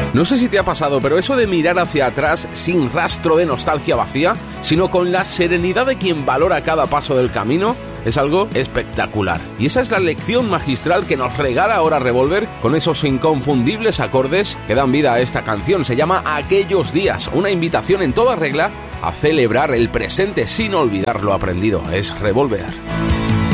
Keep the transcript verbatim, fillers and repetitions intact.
No sé si te ha pasado, pero eso de mirar hacia atrás sin rastro de nostalgia vacía, sino con la serenidad de quien valora cada paso del camino, es algo espectacular. Y esa es la lección magistral que nos regala ahora Revolver con esos inconfundibles acordes que dan vida a esta canción. Se llama Aquellos días, una invitación en toda regla a celebrar el presente sin olvidar lo aprendido. Es Revolver.